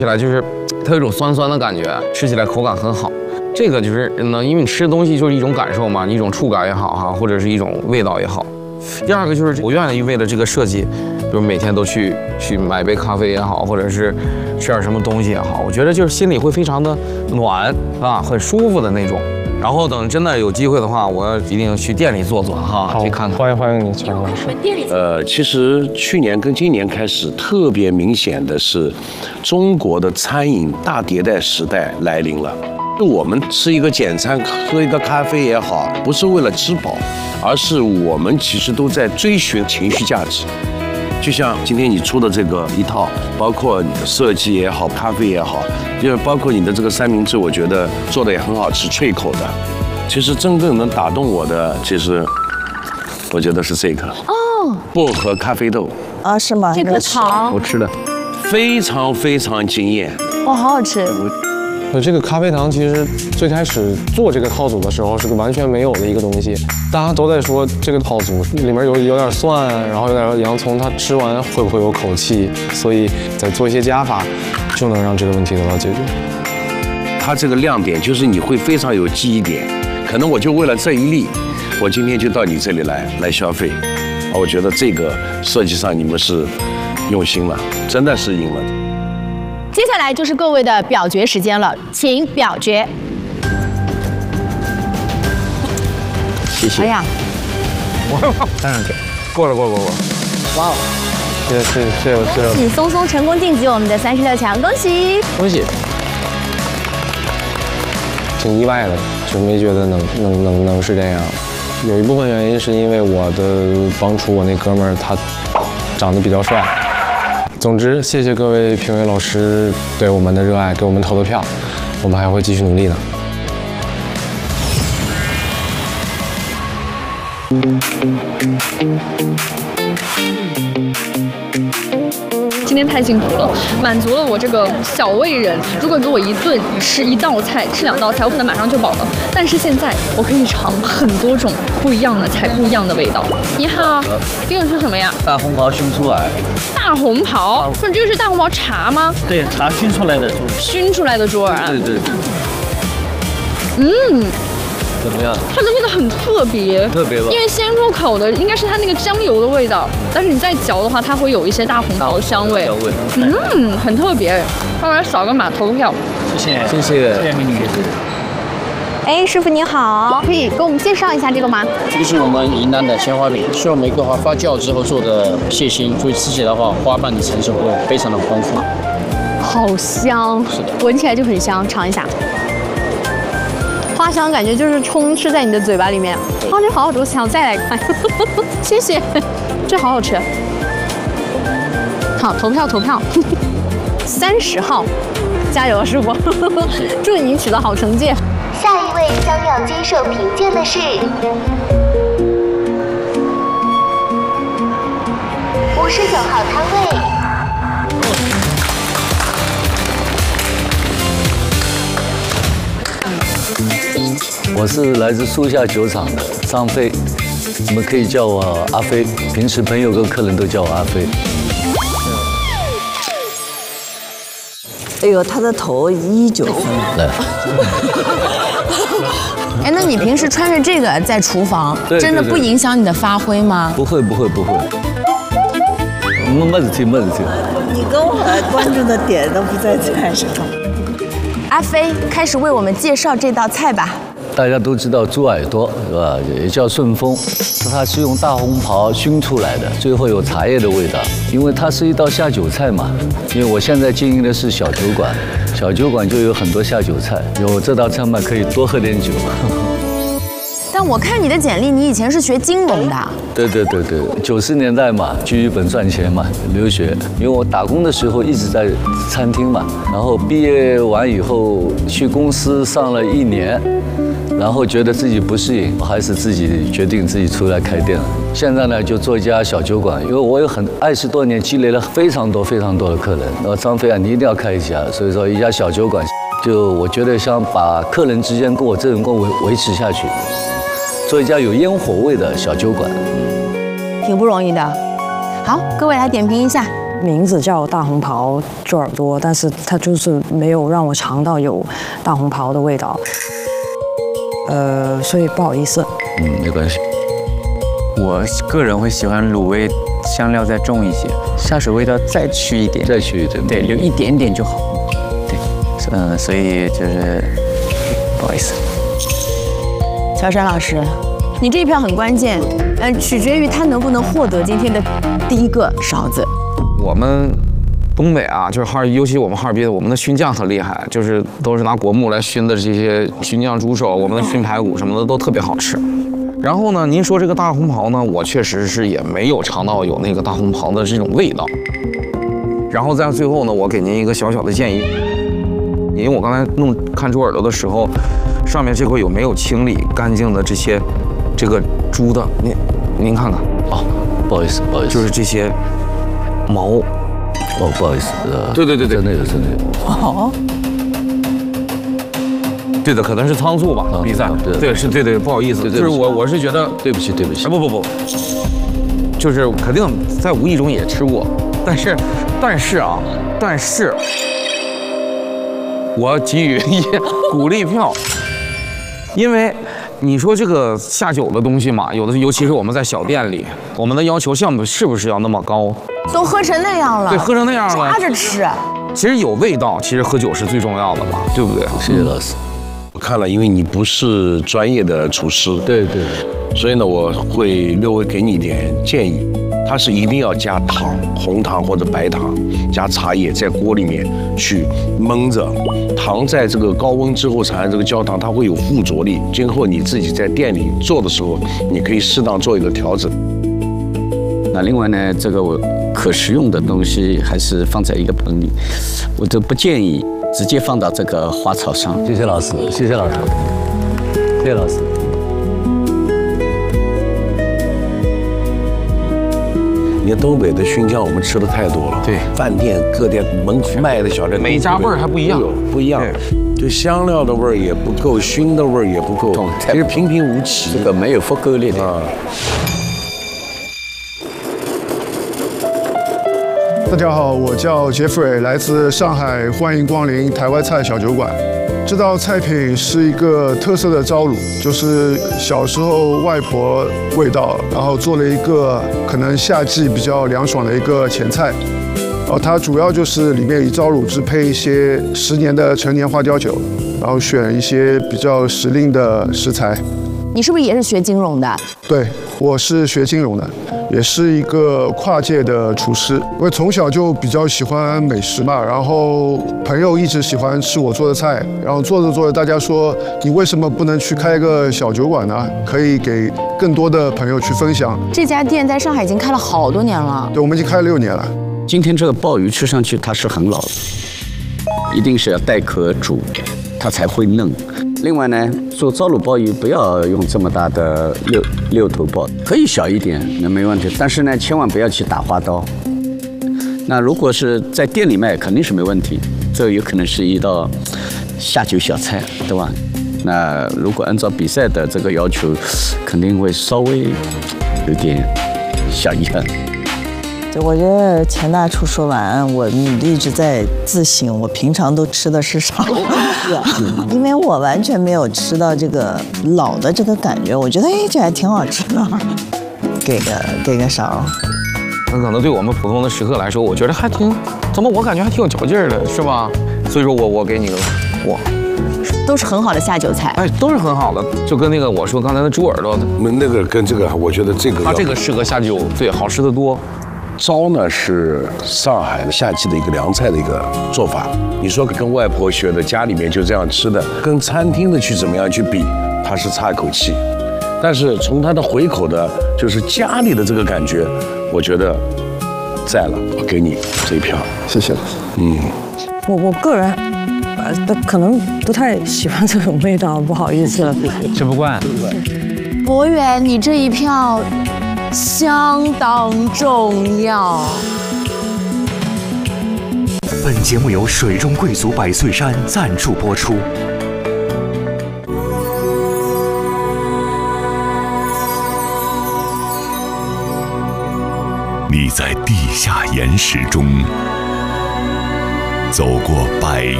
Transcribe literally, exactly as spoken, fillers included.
起来就是它有一种酸酸的感觉，吃起来口感很好。这个就是呢，因为你吃的东西就是一种感受嘛，一种触感也好哈，或者是一种味道也好。第二个就是我愿意为了这个设计，比如每天都去去买杯咖啡也好，或者是吃点什么东西也好，我觉得就是心里会非常的暖啊，很舒服的那种。然后等真的有机会的话，我一定去店里坐坐哈，去看看。 欢迎欢迎你，陈老师。 呃，其实去年跟今年开始，特别明显的是，中国的餐饮大迭代时代来临了。我们吃一个简餐，喝一个咖啡也好，不是为了吃饱，而是我们其实都在追寻情绪价值。就像今天你出的这个一套，包括你的设计也好，咖啡也好，就是包括你的这个三明治，我觉得做的也很好吃，脆口的。其实真正能打动我的，其实我觉得是这个哦，薄荷咖啡豆啊，是吗？ 这个糖我吃的非常非常惊艳， 哇，好好吃。 这个咖啡糖其实最开始做这个套组的时候是个完全没有的一个东西，大家都在说这个套组里面有有点蒜，然后有点洋葱，它吃完会不会有口气？所以再做一些加法，就能让这个问题得到解决。 它这个亮点就是你会非常有记忆点，可能我就为了这一粒，我今天就到你这里来来消费，啊，我觉得这个设计上你们是用心了，真的是赢了。 接下来就是各位的表决时间了，请表决。 谢谢。 哎呀， 站上去，过了过了过了。 哇哦！ 谢谢谢谢谢谢。 恭喜松松成功晋级我们的三十六强，恭喜！ 恭喜！ 挺意外的，就没觉得能能能能是这样。有一部分原因是因为我的帮厨我那哥们儿他长得比较帅。总之，谢谢各位评委老师对我们的热爱，给我们投的票，我们还会继续努力的。 今天太辛苦了，满足了我这个小胃人。如果给我一顿吃一道菜，吃两道菜，我可能马上就饱了。但是现在我可以尝很多种不一样的菜，不一样的味道。你好，这个是什么呀？ 大红袍熏出来。 大红袍，不是这个是大红袍茶吗？ 对，茶熏出来的猪。 熏出来的猪耳啊。 对对对。 嗯。 怎么样？ 它的味道很特别， 特别吧？ 因为先入口的应该是它那个酱油的味道，但是你再嚼的话，它会有一些大红袍的香味。 香味。 嗯，很特别。那我来扫个码投票。 谢谢， 谢谢， 谢谢美女。 哎，师傅您好，可以给我们介绍一下这个吗？ 这个是我们云南的鲜花饼，是用玫瑰花发酵之后做的蟹心，所以吃起来的话，花瓣的成色会非常的丰富。 好香， 是的， 闻起来就很香，尝一下。花香感觉就是充斥在你的嘴巴里面，啊，这好好吃，我想再来一块，谢谢，这好好吃。好，投票投票，三十号，加油，师傅，祝您取得好成绩。 下一位将要接受评鉴的是五十九号摊位。 我是来自树下酒厂的张飞，你们可以叫我阿飞，平时朋友跟客人都叫我阿飞。 哎呦，他的头一九分。 来。 哎，那你平时穿着这个在厨房，真的不影响你的发挥吗？ 不会不会不会。没没事体没事体。 你跟我关注的点都不在菜上。 阿飞，开始为我们介绍这道菜吧。 大家都知道猪耳朵是吧？也叫顺风，它是用大红袍熏出来的，最后有茶叶的味道。因为它是一道下酒菜嘛。因为我现在经营的是小酒馆，小酒馆就有很多下酒菜，有这道菜嘛，可以多喝点酒。 但我看你的简历，你以前是学金融的。 对对对对，九十年代嘛，去日本赚钱嘛，留学。因为我打工的时候一直在餐厅嘛，然后毕业完以后去公司上了一年。然后觉得自己不适应，还是自己决定自己出来开店了。现在呢，就做一家小酒馆，因为我有很二十多年积累了非常多非常多的客人。然后张飞啊，你一定要开一家，所以说一家小酒馆，就我觉得想把客人之间跟我这种跟维维持下去，做一家有烟火味的小酒馆， 挺不容易的。好，各位来点评一下， 名字叫大红袍猪耳朵，但是它就是没有让我尝到有大红袍的味道，呃，所以不好意思。 嗯，没关系。 我个人会喜欢卤味，香料再重一些，下水味道再去一点， 再去一点， 对，留一点点就好。对，嗯、呃，所以就是不好意思。 乔杉老师，你这一票很关键，呃，取决于他能不能获得今天的第一个勺子。 我们东北啊，就是哈尔，尤其我们哈尔滨，我们的熏酱很厉害，就是都是拿果木来熏的这些熏酱猪手，我们的熏排骨什么的都特别好吃。然后呢，您说这个大红袍呢，我确实是也没有尝到有那个大红袍的这种味道。然后在最后呢，我给您一个小小的建议，因为我刚才弄看猪耳朵的时候，上面这块有没有清理干净的这些这个猪的，您您看看啊，不好意思，不好意思， 就是这些毛。 哦，不好意思，呃， 对对对对， 真的有，真的有。 哦。 对的，可能是仓促吧，比赛。对对是，对对，不好意思，就是我我是觉得， 对不起对不起， 不不不，就是肯定在无意中也吃过，但是但是啊，但是我给予一鼓励票，因为你说这个下酒的东西嘛，有的尤其是我们在小店里，我们的要求项目是不是要那么高？ 都喝成那样了， 对，喝成那样了， 抓着吃。 其实有味道，其实喝酒是最重要的嘛，对不对？ 谢谢老师。 我看了，因为你不是专业的厨师， 对对， 所以呢，我会略微给你一点建议。它是一定要加糖，红糖或者白糖，加茶叶在锅里面去焖着。糖在这个高温之后产生这个焦糖，它会有附着力。今后你自己在店里做的时候，你可以适当做一个调整。 那另外呢，这个我可食用的东西还是放在一个盆里，我都不建议直接放到这个花草上。 谢谢老师，谢谢老师，谢谢老师。 你看东北的熏酱，我们吃的太多了。对，饭店、各店门口卖的小店， 每家味儿还不一样， 不一样。就香料的味儿也不够，熏的味儿也不够，其实平平无奇。 这个没有不够力的啊。 大家好，我叫杰弗瑞，来自上海，欢迎光临台湾菜小酒馆。这道菜品是一个特色的糟卤，就是小时候外婆味道，然后做了一个可能夏季比较凉爽的一个前菜。然后它主要就是里面以糟卤汁配一些十年的陈年花雕酒，然后选一些比较时令的食材。 你是不是也是学金融的？ 对，我是学金融的，也是一个跨界的厨师。我从小就比较喜欢美食嘛，然后朋友一直喜欢吃我做的菜，然后做着做着，大家说你为什么不能去开一个小酒馆呢？可以给更多的朋友去分享。 这家店在上海已经开了好多年了。 对，我们已经开了六年了。 今天这个鲍鱼吃上去它是很老的，一定是要带壳煮，它才会嫩。另外呢，做糟卤鲍鱼不要用这么大的六六头鲍，可以小一点，那没问题。但是呢，千万不要去打花刀。那如果是在店里卖，肯定是没问题。这有可能是一道下酒小菜，对吧？那如果按照比赛的这个要求，肯定会稍微有点小遗憾。 对，我觉得钱大厨说完，我一直在自省，我平常都吃的是啥？因为我完全没有吃到这个老的这个感觉，我觉得哎，这还挺好吃的，给个给个勺。 那可能对我们普通的食客来说，我觉得还挺，怎么我感觉还挺有嚼劲儿的，是吧？所以说我我给你个我。 都是很好的下酒菜， 哎，都是很好的，就跟那个我说刚才的猪耳朵， 那个跟这个，我觉得这个它这个适合下酒，对，好吃的多。 糟呢是上海的夏季的一个凉菜的一个做法。你说跟外婆学的，家里面就这样吃的，跟餐厅的去怎么样去比，它是差一口气。但是从它的回口的，就是家里的这个感觉，我觉得在了，我给你这一票， 谢谢。 嗯， 我我个人。呃，可能不太喜欢这种味道，不好意思， 吃不惯。 博远，你这一票相当重要。 本节目由水中贵族百岁山赞助播出。 你在地下岩石中走过百